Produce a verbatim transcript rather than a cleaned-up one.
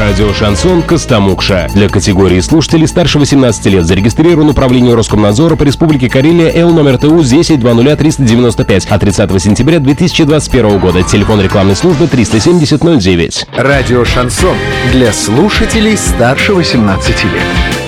Радио «Шансон» Костомукша. Для категории слушателей старше восемнадцати лет зарегистрирован управление Роскомнадзора по Республике Карелия Л номер ТУ десять двадцать триста девяносто пять от тридцатого сентября две тысячи двадцать первого года. Телефон рекламной службы триста семьдесят ноль девять. Радио «Шансон» для слушателей старше восемнадцати лет.